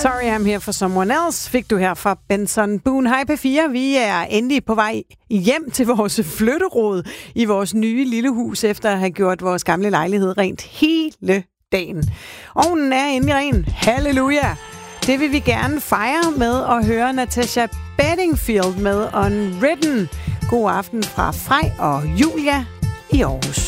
Sorry I'm here for someone else, fik du her fra Benson Boone. Hej P4, vi er endelig på vej hjem til vores flytterod i vores nye lille hus, efter at have gjort vores gamle lejlighed rent hele dagen. Ovnen er endelig ren. Halleluja! Det vil vi gerne fejre med at høre Natasha Bedingfield med Unwritten. God aften fra Frej og Julia i Aarhus.